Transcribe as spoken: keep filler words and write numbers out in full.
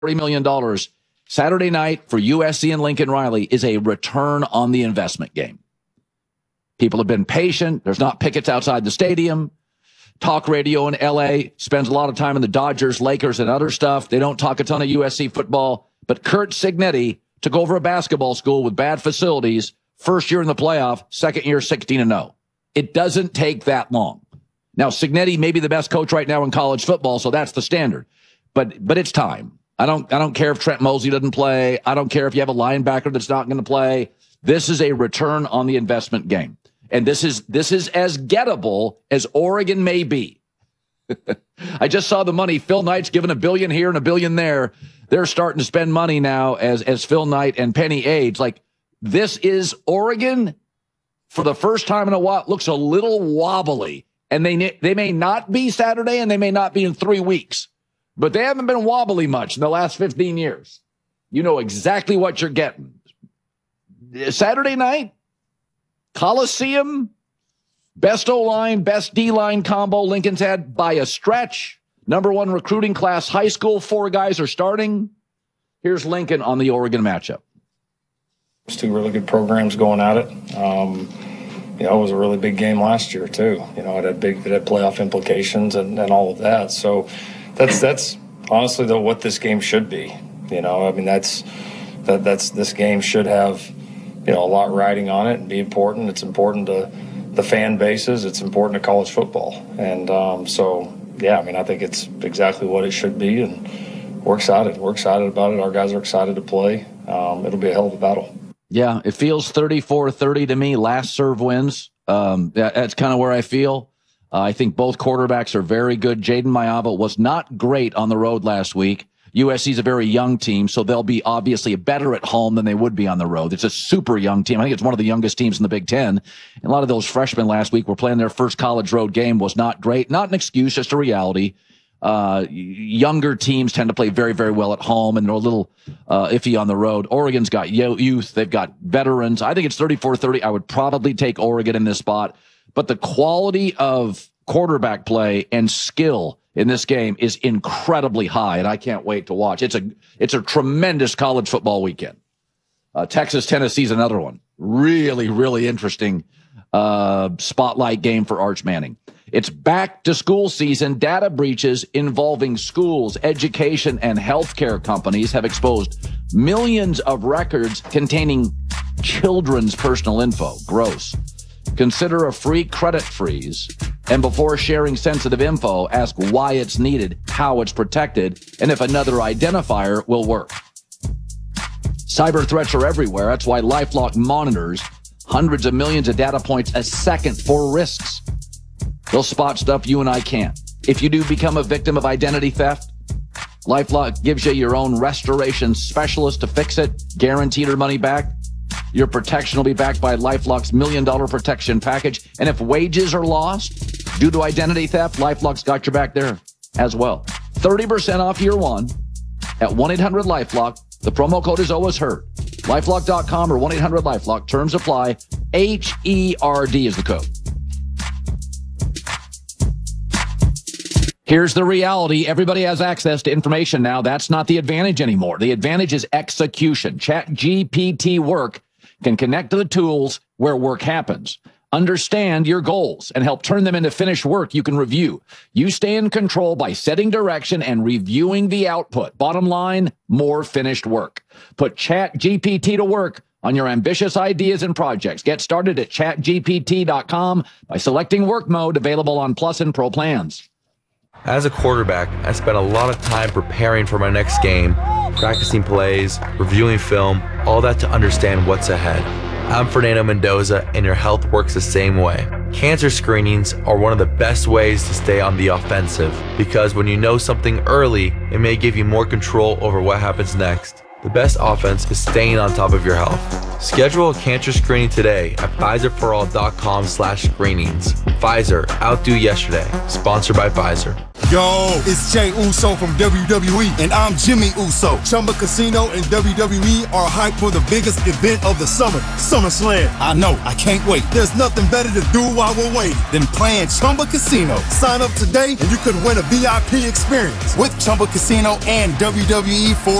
thirty million dollars Saturday night for U S C and Lincoln Riley is a return on the investment game. People have been patient. There's not pickets outside the stadium. Talk radio in L A spends a lot of time in the Dodgers, Lakers, and other stuff. They don't talk a ton of U S C football. But Curt Cignetti took over a basketball school with bad facilities. First year in the playoff, second year sixteen and oh. It doesn't take that long. Now, Cignetti may be the best coach right now in college football, so that's the standard. But but it's time. I don't I don't care if Trent Mosley doesn't play. I don't care if you have a linebacker that's not going to play. This is a return on the investment game. And this is this is as gettable as Oregon may be. I just saw the money. Phil Knight's given a billion here and a billion there. They're starting to spend money now as as Phil Knight and Penny age. Like, this is Oregon for the first time in a while. Looks a little wobbly. And they they may not be Saturday and they may not be in three weeks. But they haven't been wobbly much in the last fifteen years. You know exactly what you're getting. Saturday night, Coliseum, best O-line, best D-line combo Lincoln's had by a stretch. Number one recruiting class, high school, four guys are starting. Here's Lincoln on the Oregon matchup. There's two really good programs going at it. Um, you know, it was a really big game last year, too. You know, it had big, it had playoff implications and, and all of that. So that's that's honestly though what this game should be. You know, I mean that's that that's this game should have, you know, a lot riding on it and be important. It's important to the fan bases. It's important to college football. And um, so, yeah, I mean, I think it's exactly what it should be. And we're excited. We're excited about it. Our guys are excited to play. Um, it'll be a hell of a battle. Yeah, it feels thirty-four thirty to me. Last serve wins. Um, that, that's kind of where I feel. Uh, I think both quarterbacks are very good. Jaden Mayava was not great on the road last week. U S C's a very young team, so they'll be obviously better at home than they would be on the road. It's a super young team. I think it's one of the youngest teams in the Big Ten. And a lot of those freshmen last week were playing their first college road game. Was not great. Not an excuse, just a reality. Uh, younger teams tend to play very, very well at home, and they're a little uh, iffy on the road. Oregon's got youth. They've got veterans. I think it's thirty-four thirty. I would probably take Oregon in this spot. But the quality of quarterback play and skill in this game is incredibly high, and I can't wait to watch. It's a it's a tremendous college football weekend. Uh, Texas, Tennessee's another one. Really, really interesting uh, spotlight game for Arch Manning. It's back to school season. Data breaches involving schools, education, and healthcare companies have exposed millions of records containing children's personal info. Gross. Consider a free credit freeze, and before sharing sensitive info, ask why it's needed, how it's protected, and if another identifier will work. Cyber threats are everywhere. That's why LifeLock monitors hundreds of millions of data points a second for risks. They'll spot stuff you and I can't. If you do become a victim of identity theft, LifeLock gives you your own restoration specialist to fix it, guaranteed her money back. Your protection will be backed by LifeLock's million dollar protection package. And if wages are lost due to identity theft, LifeLock's got your back there as well. thirty percent off year one at one eight hundred LifeLock. The promo code is always heard. LifeLock dot com or one eight hundred LifeLock. Terms apply. H E R D is the code. Here's the reality. Everybody has access to information now. That's not the advantage anymore. The advantage is execution. ChatGPT Work can connect to the tools where work happens. Understand your goals and help turn them into finished work you can review. You stay in control by setting direction and reviewing the output. Bottom line, more finished work. Put ChatGPT to work on your ambitious ideas and projects. Get started at chat G P T dot com by selecting work mode, available on Plus and Pro plans. As a quarterback, I spent a lot of time preparing for my next game, practicing plays, reviewing film, all that to understand what's ahead. I'm Fernando Mendoza, and your health works the same way. Cancer screenings are one of the best ways to stay on the offensive, because when you know something early, it may give you more control over what happens next. The best offense is staying on top of your health. Schedule a cancer screening today at Pfizer for all dot com slash screenings. Pfizer, outdo yesterday. Sponsored by Pfizer. Yo, it's Jay Uso from W W E, and I'm Jimmy Uso. Chumba Casino and W W E are hyped for the biggest event of the summer, SummerSlam. I know, I can't wait. There's nothing better to do while we're waiting than playing Chumba Casino. Sign up today and you could win a V I P experience with Chumba Casino and W W E for